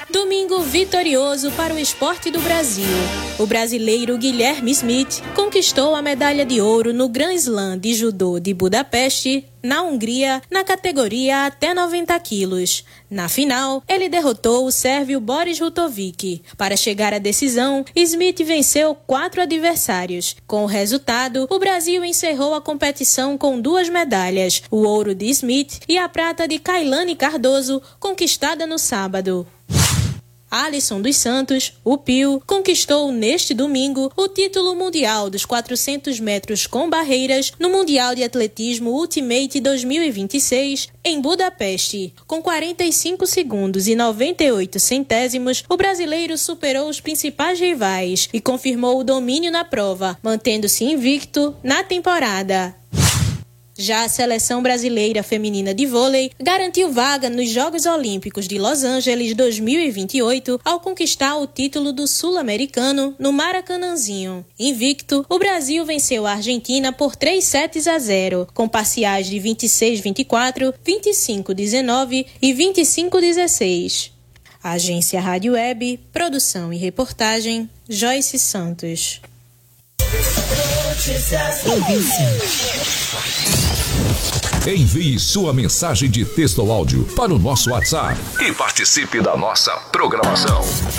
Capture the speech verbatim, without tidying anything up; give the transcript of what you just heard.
Domingo vitorioso para o esporte do Brasil. O brasileiro Guilherme Smith conquistou a medalha de ouro no Grand Slam de judô de Budapeste, na Hungria, na categoria até noventa quilos. Na final, ele derrotou o sérvio Boris Rutovic. Para chegar à decisão, Smith venceu quatro adversários. Com o resultado, o Brasil encerrou a competição com duas medalhas, o ouro de Smith e a prata de Kailane Cardoso, conquistada no sábado. Alisson dos Santos, o Pio, conquistou neste domingo o título mundial dos quatrocentos metros com barreiras no Mundial de Atletismo Ultimate dois mil e vinte e seis em Budapeste. Com quarenta e cinco segundos e noventa e oito centésimos, o brasileiro superou os principais rivais e confirmou o domínio na prova, mantendo-se invicto na temporada. Já a seleção brasileira feminina de vôlei garantiu vaga nos Jogos Olímpicos de Los Angeles dois mil e vinte e oito ao conquistar o título do Sul-Americano no Maracanãzinho. Invicto, o Brasil venceu a Argentina por três sets a zero, com parciais de vinte e seis a vinte e quatro, vinte e cinco a dezenove e vinte e cinco a dezesseis. Agência Rádio Web, produção e reportagem, Joyce Santos. Envie sua mensagem de texto ou áudio para o nosso WhatsApp e participe da nossa programação.